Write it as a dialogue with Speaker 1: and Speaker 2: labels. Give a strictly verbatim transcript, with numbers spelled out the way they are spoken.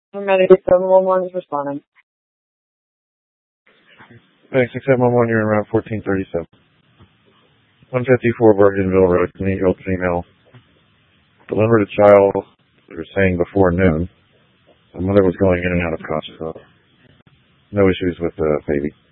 Speaker 1: Medic seven one one is responding.
Speaker 2: Thanks, six seven one one, you're in around fourteen thirty-seven. one fifty-four Bergenville Road, an eight-year-old female. Delivered a child, they were saying before noon. The mother was going in and out of consciousness. No issues with the baby.